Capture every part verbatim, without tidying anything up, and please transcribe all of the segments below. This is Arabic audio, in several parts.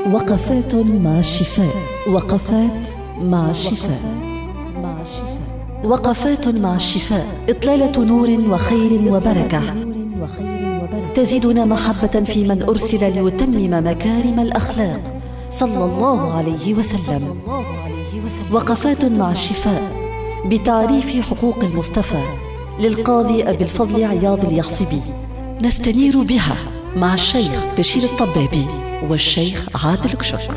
وقفات مع الشفاء. وقفات مع الشفاء. وقفات مع الشفاء، إطلالة نور وخير وبركة تزيدنا محبة في من أرسل ليتمم مكارم الأخلاق صلى الله عليه وسلم. وقفات مع الشفاء بتعريف حقوق المصطفى للقاضي أبي الفضل عياض اليحصبي، نستنير بها مع الشيخ بشير الطبابي والشيخ عادل كشك.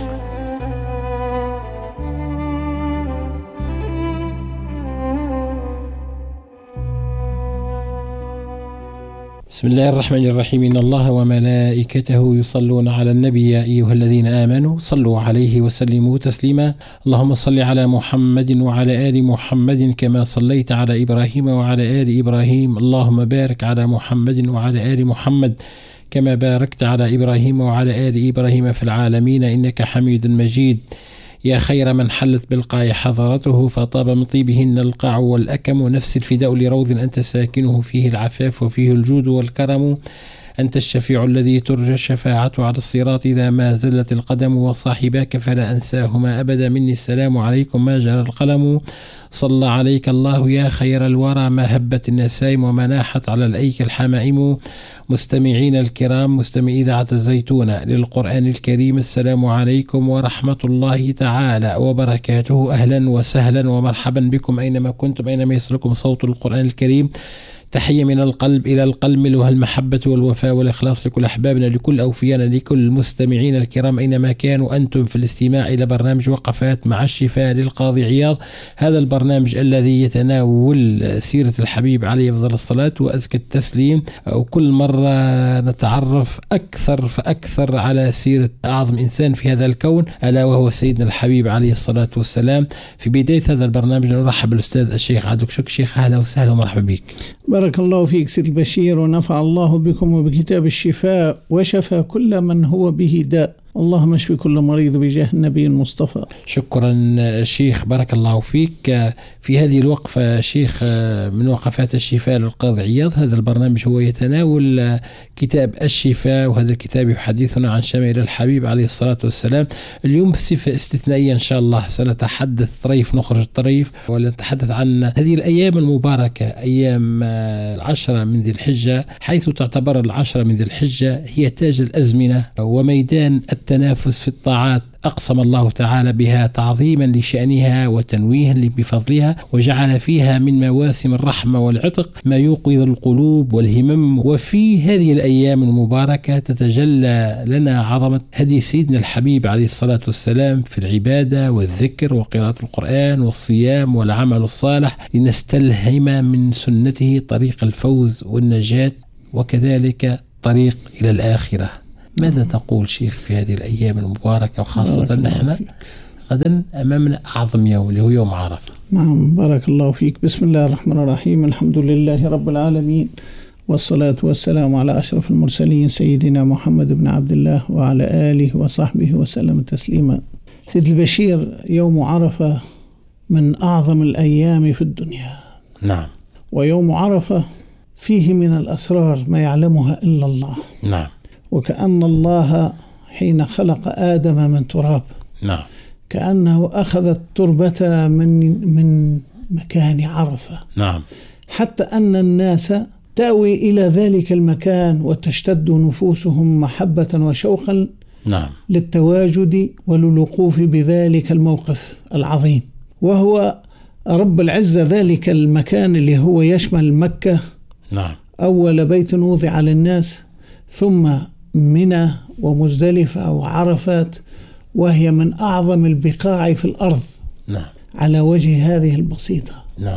بسم الله الرحمن الرحيم. إن الله وملائكته يصلون على النبي يا أيها الذين آمنوا صلوا عليه وسلموا تسليما. اللهم صل على محمد وعلى آل محمد كما صليت على إبراهيم وعلى آل إبراهيم. اللهم بارك على محمد وعلى آل محمد كما باركت على إبراهيم وعلى آل إبراهيم في العالمين إنك حميد مجيد. يا خير من حلت بالقاع حضرته فطاب من طيبهن القاع والأكم، نفس الفداء لروض أنت ساكنه فيه العفاف وفيه الجود والكرم. أنت الشفيع الذي ترجى الشفاعة على الصراط إذا ما زلت القدم، وصاحباك فلا أنساهما أبدا مني السلام عليكم ما جرى القلم. صلى عليك الله يا خير الورى ما هبت النسائم وما ناحت على الأيك الحمائم. مستمعين الكرام، مستمعي إذاعة الزيتون للقرآن الكريم، السلام عليكم ورحمة الله تعالى وبركاته. أهلا وسهلا ومرحبا بكم أينما كنتم، أينما يصلكم صوت القرآن الكريم. تحية من القلب إلى القلب، ملؤها المحبة والوفاء والإخلاص لكل أحبابنا، لكل أوفيانا، لكل المستمعين الكرام أينما كانوا أنتم في الاستماع إلى برنامج وقفات مع الشفاء للقاضي عياض. هذا البرنامج الذي يتناول سيرة الحبيب عليه أفضل الصلاة وأزكى التسليم، وكل مرة نتعرف أكثر فأكثر على سيرة أعظم إنسان في هذا الكون، ألا وهو سيدنا الحبيب عليه الصلاة والسلام. في بداية هذا البرنامج نرحب بالأستاذ الشيخ عادل كشك. شيخ أهلا وسهلا ومرحبا بك. بارك الله فيك سيد البشير، ونفع الله بكم وبكتاب الشفاء، وشفى كل من هو به داء. اللهم اشفي كل مريض بجاه النبي المصطفى. شكرا شيخ، بارك الله فيك. في هذه الوقفة شيخ من وقفات الشفاء للقاضي عياض، هذا البرنامج هو يتناول كتاب الشفاء، وهذا الكتاب يحدثنا عن شمائل الحبيب عليه الصلاة والسلام. اليوم بصفة استثنائية إن شاء الله سنتحدث طريف نخرج الطريف، ونتحدث عن هذه الأيام المباركة، أيام العشرة من ذي الحجة، حيث تعتبر العشرة من ذي الحجة هي تاج الأزمنة وميدان التنافس في الطاعات. أقسم الله تعالى بها تعظيما لشأنها وتنويها بفضلها، وجعل فيها من مواسم الرحمة والعتق ما يوقظ القلوب والهمم. وفي هذه الأيام المباركة تتجلى لنا عظمة هدي سيدنا الحبيب عليه الصلاة والسلام في العبادة والذكر وقراءة القرآن والصيام والعمل الصالح، لنستلهم من سنته طريق الفوز والنجاة، وكذلك طريق إلى الآخرة. ماذا تقول شيخ في هذه الأيام المباركة، وخاصة نحن غدا أمامنا أعظم يوم اللي هو يوم عرفة؟ نعم، بارك الله فيك. بسم الله الرحمن الرحيم. الحمد لله رب العالمين، والصلاة والسلام على أشرف المرسلين سيدنا محمد بن عبد الله وعلى آله وصحبه وسلم تسليما. سيد البشير، يوم عرفة من أعظم الأيام في الدنيا. نعم. ويوم عرفة فيه من الأسرار ما يعلمها إلا الله. نعم. وكأن الله حين خلق آدم من تراب، نعم، كأنه أخذ التربة من من مكان عرفة. نعم. حتى أن الناس تأوي إلى ذلك المكان وتشتد نفوسهم محبة وشوقا، نعم، للتواجد وللوقوف بذلك الموقف العظيم، وهو رب العزة ذلك المكان اللي هو يشمل مكة، نعم، أول بيت وضع للناس، ثم منى ومزدلفة وعرفات، وهي من أعظم البقاع في الأرض، نعم، على وجه هذه البسيطة. نعم.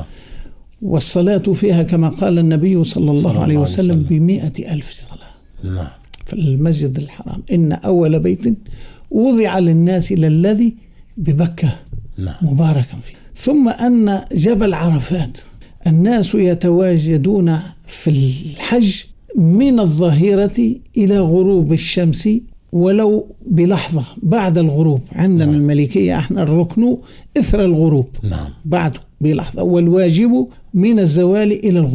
والصلاة فيها كما قال النبي صلى الله, الله عليه وسلم بمئة ألف صلاة. نعم. في المسجد الحرام إن أول بيت وضع للناس للذي ببكة، نعم، مباركا فيه. ثم أن جبل عرفات الناس يتواجدون في الحج من الظهيرة إلى غروب الشمس، ولو بلحظة بعد الغروب. عندنا نعم. الملكية احنا الركن إثر الغروب، نعم، بعده بلحظة، والواجب من الزوال إلى الغروب.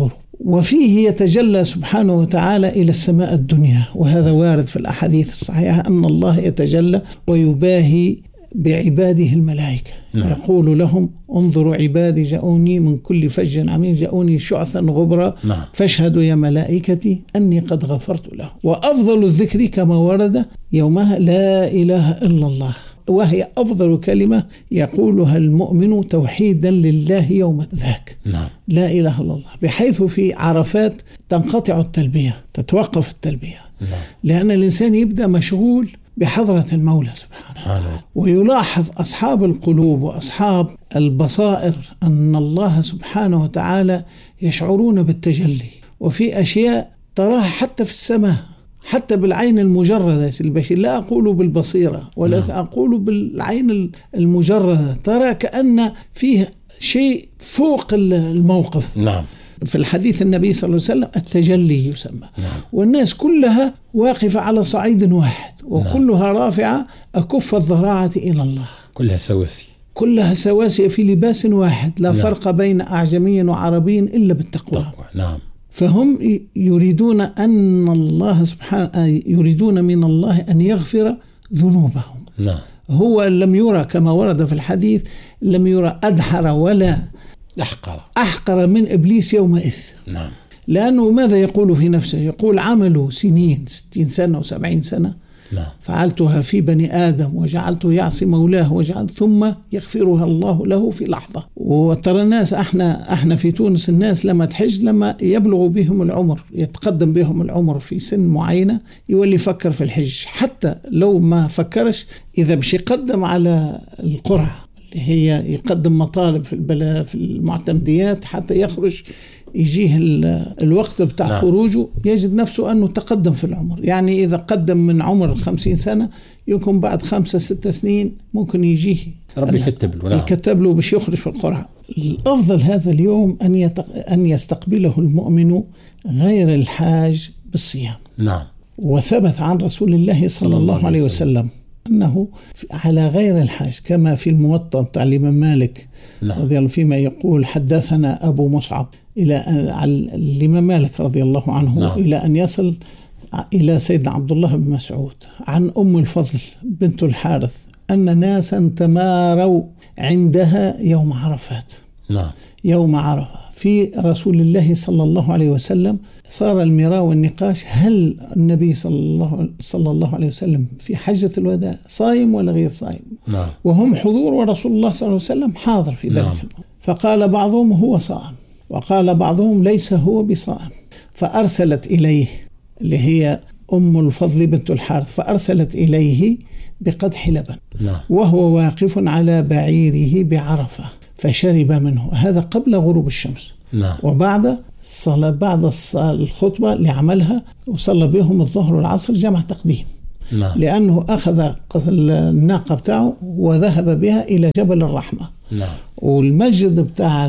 وفيه يتجلى سبحانه وتعالى إلى السماء الدنيا، وهذا وارد في الأحاديث الصحيحة أن الله يتجلى ويباهي بعباده الملائكة. نعم. يقول لهم انظروا عبادي جاءوني من كل فج عميق جاءوني شعثا غبرا. نعم. فاشهدوا يا ملائكتي أني قد غفرت له. وأفضل الذكر كما ورد يومها لا إله إلا الله، وهي أفضل كلمة يقولها المؤمن توحيدا لله يوم ذاك. نعم. لا إله إلا الله، بحيث في عرفات تنقطع التلبية، تتوقف التلبية. نعم. لأن الإنسان يبدأ مشغول بحضرة المولى سبحانه وتعالى، ويلاحظ أصحاب القلوب وأصحاب البصائر أن الله سبحانه وتعالى يشعرون بالتجلي، وفي أشياء تراها حتى في السماء، حتى بالعين المجردة البشر، لا أقول بالبصيرة ولكن نعم. أقول بالعين المجردة، ترى كأن فيه شيء فوق الموقف. نعم. في الحديث النبي صلى الله عليه وسلم التجلي يسمى. نعم. والناس كلها واقفة على صعيد واحد، وكلها نعم. رافعة أكف الذراعة إلى الله، كلها سواسي، كلها سواسية في لباس واحد، لا نعم. فرق بين أعجمي وعربي إلا بالتقوى. نعم. فهم يريدون أن الله سبحانه يريدون من الله أن يغفر ذنوبهم. نعم. هو لم يرى كما ورد في الحديث، لم يرى أدحر ولا أحقر أحقر من إبليس يومئذ. نعم. لأنه ماذا يقول في نفسه؟ يقول عمله سنين ستين سنة وسبعين سنة. نعم. فعلتها في بني آدم وجعلته يعصي مولاه وجعل ثم يغفرها الله له في لحظة. وترى الناس احنا احنا في تونس الناس لما تحج لما يبلغ بهم العمر، يتقدم بهم العمر في سن معينة، يولي يفكر في الحج، حتى لو ما فكرش إذا بش يقدم على القرعة اللي هي يقدم مطالب في البلا في المعتمديات حتى يخرج يجيه الوقت بتاع نعم. خروجه، يجد نفسه أنه تقدم في العمر. يعني إذا قدم من عمر خمسين سنة يمكن بعد خمسة ستة سنين ممكن يجيه ربي يكتب له. نعم. يكتب له باش يخرج في القرعة. الأفضل هذا اليوم أن يتق... أن يستقبله المؤمن غير الحاج بالصيام. نعم. وثبت عن رسول الله صلى الله عليه وسلم أنه على غير الحاج، كما في الموطأ بتاع الإمام مالك نعم. رضي الله فيما يقول حدثنا أبو مصعب إلى الإمام مالك رضي الله عنه نعم. إلى أن يصل إلى سيدنا عبد الله بن مسعود عن أم الفضل بنت الحارث أن ناسا تماروا عندها يوم عرفات. نعم. يوم عرفة في رسول الله صلى الله عليه وسلم صار المراء والنقاش هل النبي صلى الله, صلى الله عليه وسلم في حجة الوداع صائم ولا غير صائم. نعم. وهم حضور ورسول الله صلى الله عليه وسلم حاضر في ذلك نعم. الموضوع. فقال بعضهم هو صائم وقال بعضهم ليس هو بصائم، فأرسلت إليه اللي هي أم الفضل بنت الحارث، فأرسلت إليه بقدح لبن نعم. وهو واقف على بعيره بعرفة فشرب منه، هذا قبل غروب الشمس نعم. وبعد صلى بعد الخطبة اللي عملها وصلى بهم الظهر والعصر جمع تقديم نعم. لأنه أخذ الناقة بتاعه وذهب بها إلى جبل الرحمة نعم. والمسجد بتاع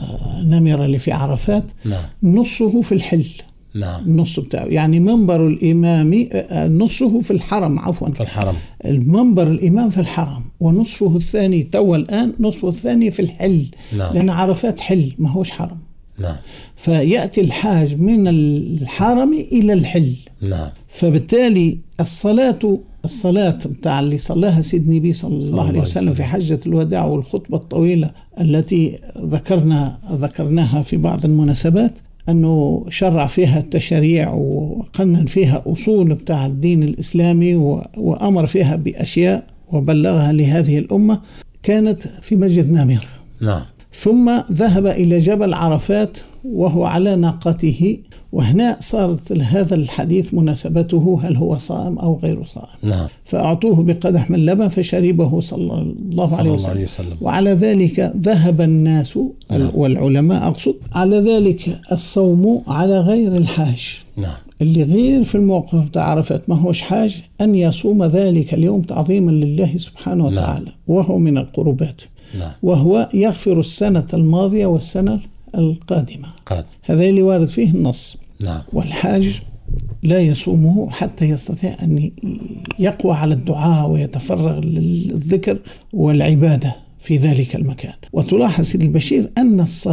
النمرة اللي في عرفات نعم. نصه في الحل نعم. النص بتاعه يعني منبر الإمام نصه في الحرم عفوا في الحرم، المنبر الإمام في الحرم، ونصفه الثاني تو الآن نصفه الثاني في الحل نعم. لأن عرفات حل ما هوش حرم نعم. فيأتي الحاج من الحرم إلى الحل نعم. فبالتالي الصلاة الصلاة بتاع اللي صلاها سيدنا النبي صلى الله عليه وسلم في حجة الوداع والخطبة الطويلة التي ذكرنا ذكرناها في بعض المناسبات، أنه شرع فيها التشريع وقنن فيها أصول بتاع الدين الإسلامي وأمر فيها بأشياء وبلغها لهذه الأمة، كانت في مسجد نمرة نعم. ثم ذهب إلى جبل عرفات وهو على ناقته، وهنا صارت هذا الحديث مناسبته هل هو صائم أو غير صائم نعم. فأعطوه بقدح من لبن فشربه صلى الله عليه وسلم. عليه وسلم وعلى ذلك ذهب الناس نعم. والعلماء أقصد على ذلك الصوم على غير الحاج نعم. اللي غير في الموقف بتاع عرفات ما هوش حاج أن يصوم ذلك اليوم تعظيما لله سبحانه وتعالى نعم. وهو من القربات نعم. وهو يغفر السنة الماضية والسنة القادمة قاد. هذا اللي وارد فيه النص نعم. والحاج لا يصومه حتى يستطيع أن يقوى على الدعاء ويتفرغ للذكر والعبادة في ذلك المكان. وتلاحظ البشير أن الصلاة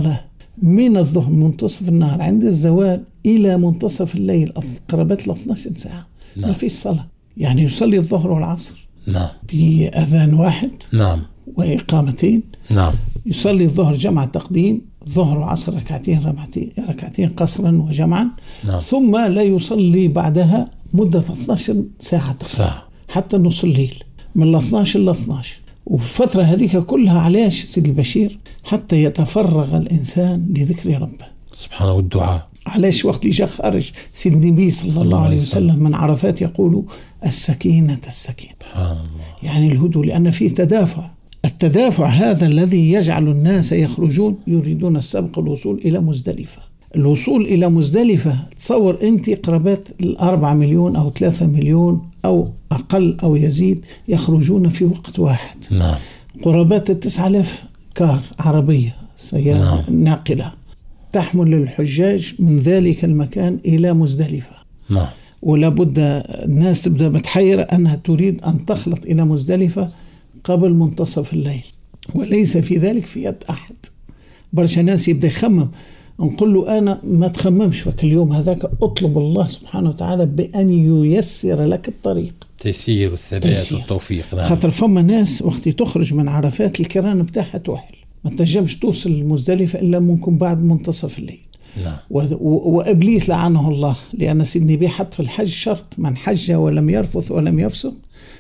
من الظهر منتصف النهار عند الزوال إلى منتصف الليل قرابات ل اثنتي عشرة ساعة. نعم. ما فيش صلاة، يعني يصلي الظهر والعصر نعم بأذان واحد نعم وإقامتين. نعم. يصلي الظهر جمع تقديم، ظهر وعصر ركعتين ركعتين قصرا وجمعا. نعم. ثم لا يصلي بعدها مدة اثنتي عشرة ساعة ساعة حتى نص الليل من ال اثنتي عشرة إلى اثنتي عشرة. وفترة هذيك كلها علاش سيد البشير؟ حتى يتفرغ الإنسان لذكر ربه سبحانه والدعاء. علاش وقت اللي جاء خارج سيد النبي صلى الله عليه وسلم من عرفات يقول السكينة السكينة، سبحان الله، يعني الهدوء، لأن فيه تدافع. التدافع هذا الذي يجعل الناس يخرجون يريدون السبق الوصول إلى مزدلفة. الوصول إلى مزدلفة تصور أنت قرابات الأربعة مليون أو ثلاثة مليون أو أقل أو يزيد يخرجون في وقت واحد. نعم. قرابات التسعة آلاف كار عربية سيارة نعم. ناقلة تحمل الحجاج من ذلك المكان إلى مزدلفة. نعم. ولا بد الناس تبدأ متحيرة أنها تريد أن تخلط إلى مزدلفة قبل منتصف الليل، وليس في ذلك في يد أحد. برشا ناس يبدأ يخمم، نقول له أنا ما تخممش فك اليوم هذاك، أطلب الله سبحانه وتعالى بأن ييسر لك الطريق، تيسير والثبات والتوفيق. نعم. خاطر فما ناس وقت تخرج من عرفات الكران بتاعها توحل، ما تنجمش توصل المزدلفة إلا ممكن بعد منتصف الليل. نعم. وإبليس لعنه الله، لأن سيدنا النبي حط في الحج شرط: من حج ولم يرفث ولم يفسق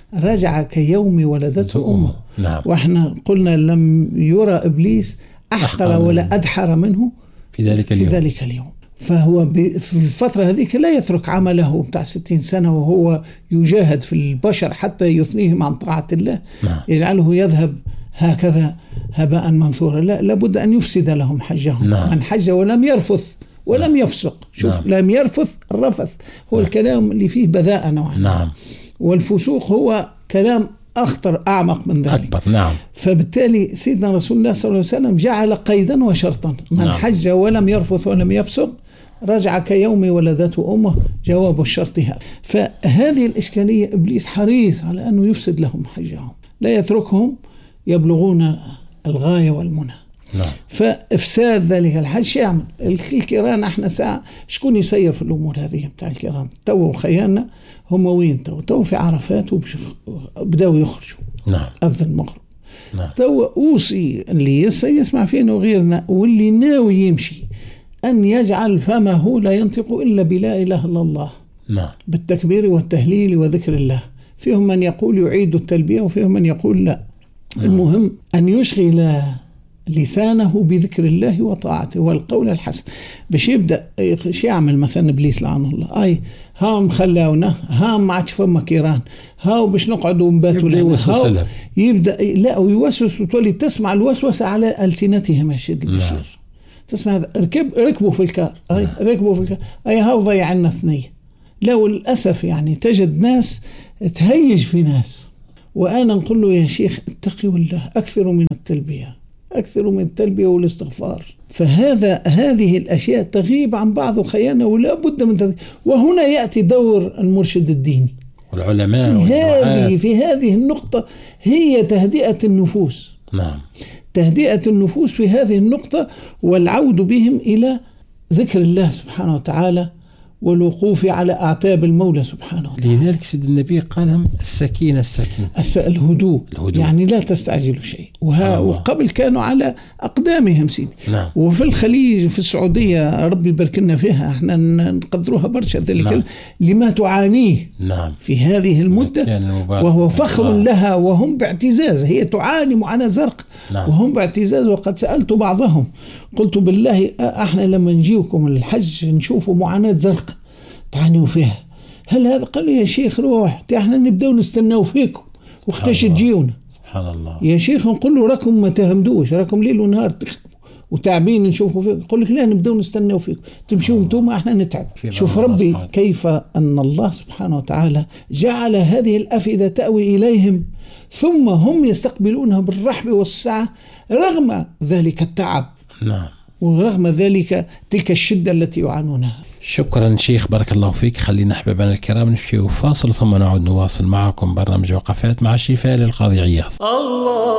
رجع كيوم ولدته أمه. نعم. وإحنا قلنا لم يرى إبليس أحقر ولا أدحر منه في ذلك في اليوم. ذلك اليوم. فهو في الفترة هذيك لا يترك عمله بتاع ستين سنة وهو يجاهد في البشر حتى يثنيهم عن طاعة الله. نعم. يجعله يذهب هكذا هباء منثورا. لا، لابد أن يفسد لهم حجهم. نعم. من حج ولم يرفث ولم يفسق. شوف. نعم. لم يرفث، الرفث هو نعم. الكلام اللي فيه بذاءة نوعا. نعم. والفسوق هو كلام أخطر أعمق من ذلك. أكبر. نعم. فبالتالي سيدنا رسول الله صلى الله عليه وسلم جعل قيدا وشرطا: من نعم. حج ولم يرفث ولم يفسق رجع كيوم ولدته أمه. جواب الشرط هذا. فهذه الإشكالية إبليس حريص على أنه يفسد لهم حجهم، لا يتركهم يبلغون الغاية والمنى. نعم. فإفساد ذلك الحج يعمل الكيران. احنا ساعة شكون يسير في الأمور هذه بتاع الكيران؟ تو خيالنا هم وين؟ تو تو في عرفات وبدأوا يخرجوا. نعم. أذن المغرب. نعم. تو أوصي اللي يسمع فينا وغيرنا واللي ناوي يمشي أن يجعل فمه لا ينطق إلا بلا إله إلا الله. نعم. بالتكبير والتهليل وذكر الله. فيهم من يقول يعيد التلبية وفيهم من يقول لا. نعم. المهم أن يشغل لسانه بذكر الله وطاعته والقول الحسن، باش يبدا ايش يعمل. مثلا ابليس لعنه الله: اي هام خلاونا، هام ما عادش فما كيران، هاو باش نقعدوا ونباتوا لنا. يبدا لا ويوسوس، وتولي تسمع الوسوسه على السنتهم. الشيخ البشير نعم. تسمع هذا: ركب ركبوا في الكار، اي نعم. ركبوا في الكار، اي هاو ضيع لنا اثنين. لا، وللاسف يعني تجد ناس تهيج في ناس. وانا نقول له: يا شيخ اتقي الله، اكثر من التلبيه، أكثر من التلبية والاستغفار. فهذا هذه الأشياء تغيب عن بعض خيانة ولا بد من تذ... وهنا يأتي دور المرشد الديني والعلماء في هذه في هذه النقطة، هي تهدئة النفوس. نعم. تهدئة النفوس في هذه النقطة، والعود بهم إلى ذكر الله سبحانه وتعالى والوقوف على أعتاب المولى سبحانه وتعالى. لذلك سيد النبي قال السكينة السكينة الس... الهدوء. الهدوء يعني لا تستعجلوا شيء. وها وقبل كانوا على أقدامهم سيدي. نعم. وفي الخليج في السعودية ربي يبارك لنا فيها، احنا نقدروها برشا ذلك. نعم. لما تعانيه نعم. في هذه المدة، وهو فخر نعم. لها، وهم باعتزاز. هي تعاني معاناة زرق. نعم. وهم باعتزاز. وقد سألت بعضهم قلت: بالله احنا لما نجيكم الحج نشوفوا معاناة زرق تعانيوا فيها، هل هذا؟ قال لي: يا شيخ روح، احنا نبدأ نستناو فيكم واختش تجيونا. سبحان الله. يا شيخ نقول له: راكم ما تهمدوش، راكم ليل ونهار تخدموا وتعبين نشوفوا فيكم. يقول لك: لا، نبدأ نستناو فيكم، تمشوا انتم احنا نتعب. شوف ربي كيف أن الله سبحانه وتعالى جعل هذه الأفئدة تأوي إليهم، ثم هم يستقبلونها بالرحب والسعة رغم ذلك التعب. نعم. ورغم ذلك تلك الشدة التي يعانونها. شكرا شيخ، بارك الله فيك. خلينا أحبابنا الكرام نمشي فاصل ثم نعود نواصل معكم برنامج وقفات مع الشفاء للقاضي عياض. الله